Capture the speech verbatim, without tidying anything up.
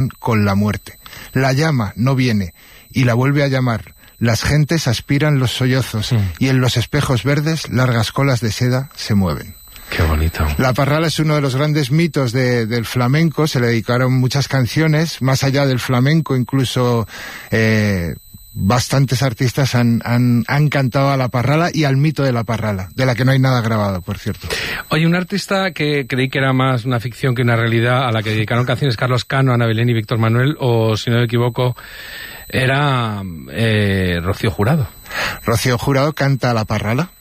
con la muerte. La llama no viene y la vuelve a llamar. Las gentes aspiran los sollozos sí. y en los espejos verdes largas colas de seda se mueven. Qué bonito. La parrala es uno de los grandes mitos de, del flamenco, se le dedicaron muchas canciones, más allá del flamenco, incluso eh, bastantes artistas han, han, han cantado a la parrala y al mito de la parrala, de la que no hay nada grabado, por cierto. Oye, un artista que creí que era más una ficción que una realidad, a la que dedicaron canciones Carlos Cano, Ana Belén y Víctor Manuel, o si no me equivoco, era eh, Rocío Jurado. Rocío Jurado canta a la parrala.